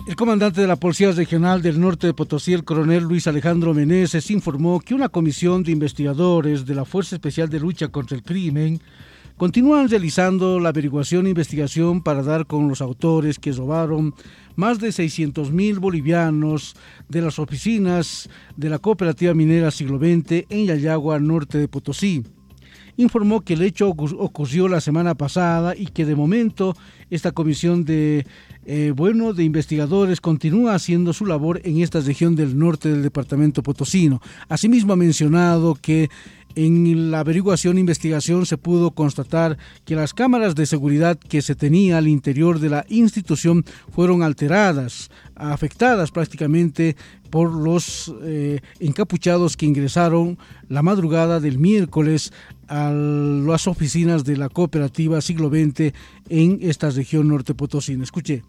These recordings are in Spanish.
El comandante de la Policía Regional del Norte de Potosí, el coronel Luis Alejandro Meneses, informó que una comisión de investigadores de la Fuerza Especial de Lucha contra el Crimen continúan realizando la averiguación e investigación para dar con los autores que robaron más de 600,000 bolivianos de las oficinas de la Cooperativa Minera Siglo XX en Yayagua, norte de Potosí. Informó que el hecho ocurrió la semana pasada y que de momento esta comisión de investigadores continúa haciendo su labor en esta región del norte del departamento potosino. Asimismo ha mencionado que en la averiguación e investigación se pudo constatar que las cámaras de seguridad que se tenía al interior de la institución fueron alteradas, afectadas prácticamente por los encapuchados que ingresaron la madrugada del miércoles a las oficinas de la Cooperativa Siglo XX en esta región norte potosina. Escuchemos.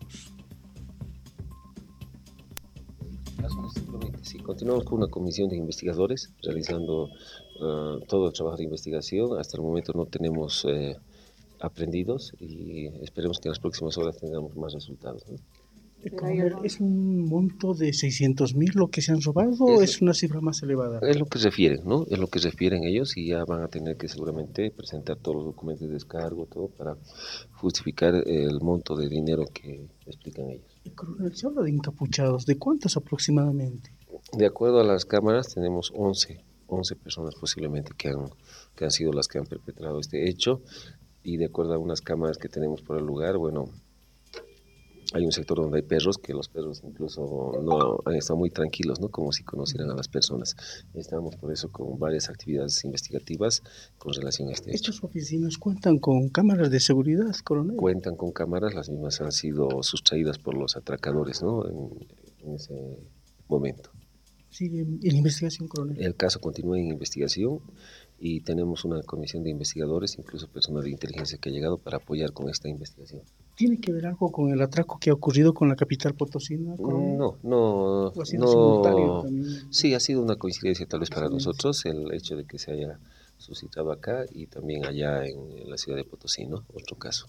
Sí, continuamos con una comisión de investigadores realizando todo el trabajo de investigación. Hasta el momento no tenemos aprendidos y esperemos que en las próximas horas tengamos más resultados, ¿no? ¿Es un monto de 600,000 lo que se han robado o es una cifra más elevada? Es lo que refieren, ¿no? Es lo que refieren ellos y ya van a tener que seguramente presentar todos los documentos de descargo, todo para justificar el monto de dinero que explican ellos. Y coronel, se habla de encapuchados, ¿de cuántos aproximadamente? De acuerdo a las cámaras tenemos 11 personas posiblemente que han sido las que han perpetrado este hecho, y de acuerdo a unas cámaras que tenemos por el lugar, bueno, hay un sector donde hay perros, que los perros incluso no están muy tranquilos, ¿no? Como si conocieran a las personas. Estamos por eso con varias actividades investigativas con relación a este hecho. ¿Estas oficinas cuentan con cámaras de seguridad, coronel? Cuentan con cámaras, las mismas han sido sustraídas por los atracadores, ¿no? En ese momento. ¿Sigue en investigación, coronel? El caso continúa en investigación y tenemos una comisión de investigadores, incluso personal de inteligencia que ha llegado para apoyar con esta investigación. ¿Tiene que ver algo con el atraco que ha ocurrido con la capital potosina, coronel? No. ¿O ha sido simultáneo también? Sí, ha sido una coincidencia tal vez para nosotros el hecho de que se haya suscitado acá y también allá en la ciudad de Potosí, ¿no? Otro caso.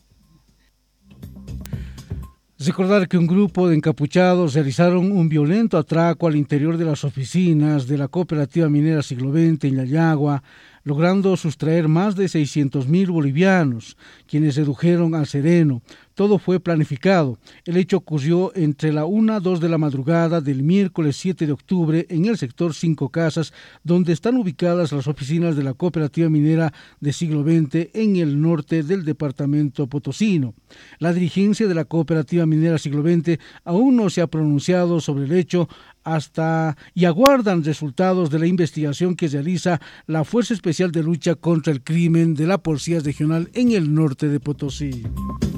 Recordar que un grupo de encapuchados realizaron un violento atraco al interior de las oficinas de la Cooperativa Minera Siglo XX en Yayagua, logrando sustraer más de 600,000 bolivianos, quienes redujeron al sereno. Todo fue planificado. El hecho ocurrió entre la 1 y 2 de la madrugada del miércoles 7 de octubre en el sector 5 Casas, donde están ubicadas las oficinas de la Cooperativa Minera de Siglo XX en el norte del departamento potosino. La dirigencia de la Cooperativa Minera Siglo XX aún no se ha pronunciado sobre el hecho y aguardan resultados de la investigación que realiza la Fuerza Especial de Lucha contra el Crimen de la Policía Regional en el norte de Potosí.